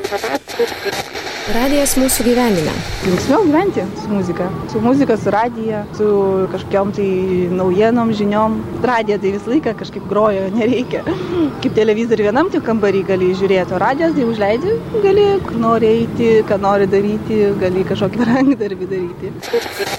Radijas mūsų gyvenime. Linksmiau gyventi su muzika. Su muzika, su radija, su kažkokiom tai naujienom, žiniom. Radija tai visą laiką kažkaip grojo, nereikia. Kaip televizorių vienam tik kambarį gali žiūrėti, o radijas tai užleidži, gali kur nori eiti, ką nori daryti, gali kažkokį rankdarbį daryti.